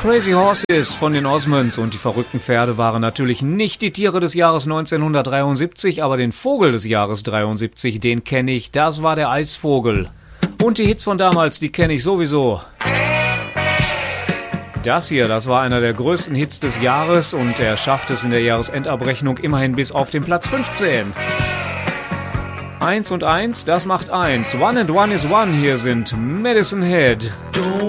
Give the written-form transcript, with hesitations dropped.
Crazy Horses von den Osmonds und die verrückten Pferde waren natürlich nicht die Tiere des Jahres 1973, aber den Vogel des Jahres 73, den kenne ich, das war der Eisvogel. Und die Hits von damals, die kenne ich sowieso. Das hier, das war einer der größten Hits des Jahres und er schafft es in der Jahresendabrechnung immerhin bis auf den Platz 15. 1 und 1, das macht 1. 1 and 1 is 1, hier sind Medicine Head.